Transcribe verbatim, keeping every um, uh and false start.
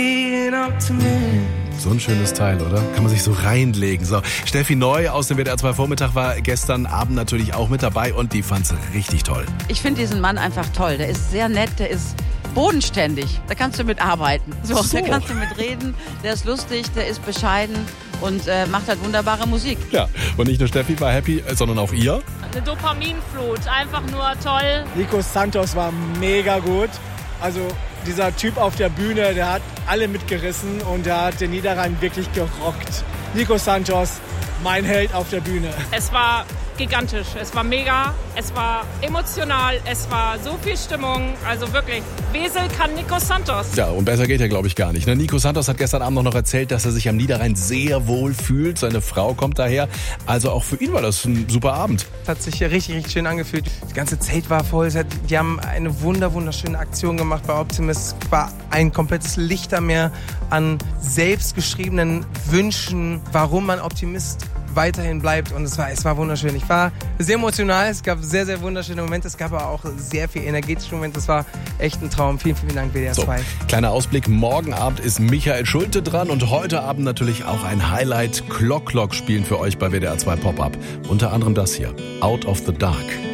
So ein schönes Teil, oder? Kann man sich so reinlegen. So, Steffi Neu aus dem W D R zwei Vormittag war gestern Abend natürlich auch mit dabei und die fand's richtig toll. Ich finde diesen Mann einfach toll. Der ist sehr nett, der ist bodenständig. Da kannst du mit arbeiten. So, so. Da kannst du mit reden. Der ist lustig, der ist bescheiden und äh, macht halt wunderbare Musik. Ja, und nicht nur Steffi war happy, sondern auch ihr. Eine Dopaminflut, einfach nur toll. Nico Santos war mega gut. Also dieser Typ auf der Bühne, der hat alle mitgerissen und der hat den Niederrhein wirklich gerockt. Nico Santos, mein Held auf der Bühne. Es war gigantisch, es war mega, es war emotional, es war so viel Stimmung, also wirklich, Wesel kann Nico Santos. Ja, und besser geht ja, glaube ich, gar nicht. Ne? Nico Santos hat gestern Abend noch erzählt, dass er sich am Niederrhein sehr wohl fühlt. Seine Frau kommt daher. Also auch für ihn war das ein super Abend. Es hat sich richtig, richtig schön angefühlt. Das ganze Zelt war voll. Die haben eine wunder, wunderschöne Aktion gemacht bei Optimist. Es war ein komplettes Lichtermeer an selbstgeschriebenen Wünschen, warum man Optimist weiterhin bleibt, und es war, es war wunderschön. Ich war sehr emotional, es gab sehr, sehr wunderschöne Momente, es gab aber auch sehr viel energetische Momente, es war echt ein Traum. Vielen, vielen Dank, W D R zwei. So, kleiner Ausblick, morgen Abend ist Michael Schulte dran und heute Abend natürlich auch ein Highlight, Clock Clock spielen für euch bei W D R zwei Pop-Up. Unter anderem das hier, Out of the Dark.